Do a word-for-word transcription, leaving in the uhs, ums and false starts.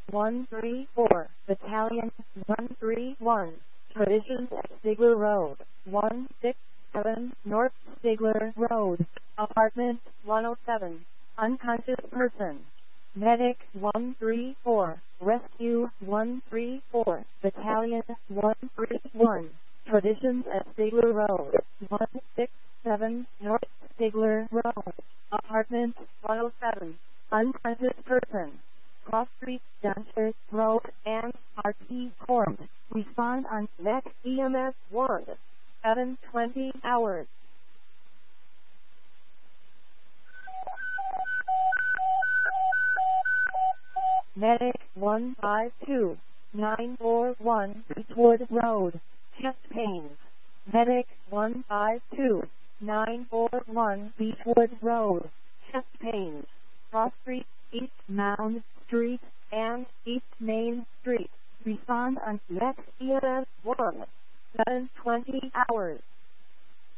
one three four, Battalion, one three one, Traditions at Stigler Road, one six seven, North Stigler Road, Apartment one oh seven, unconscious person. Medic one three four, Rescue one three four, Battalion one three one, Traditions at Stigler Road, one six seven, North Stigler Road, Apartment one oh seven, unconscious person. Cross Street, Dunster Road, and R T Court. Respond on next E M S one, seven twenty hours. Medic one five two, nine four one, Beechwood Road, chest pains. Medic one five two, nine four one, Beechwood Road, chest pains. Cross Street, East Mound Street, and East Main Street. Respond on next E M S one, seven twenty hours.